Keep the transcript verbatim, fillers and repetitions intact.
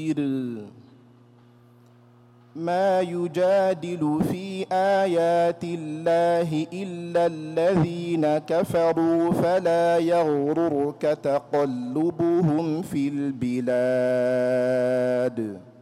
بصير ما يجادل في آيات الله إلا الذين كفروا فلا يغررك تقلبهم في البلاد